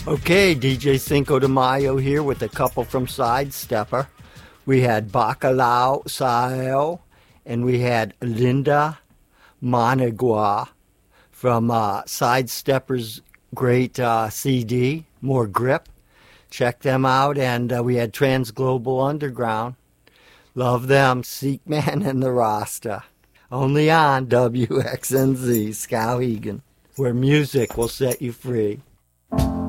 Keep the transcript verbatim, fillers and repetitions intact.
Okay, D J Cinco de Mayo here with a couple from Sidestepper. We had Bacalao Sao, and we had Linda Managua from uh, Sidestepper's great uh, C D, More Grip. Check them out, and uh, we had Transglobal Underground. Love them, Seek Man and the Rasta. Only on W X N Z, Skowhegan, where music will set you free.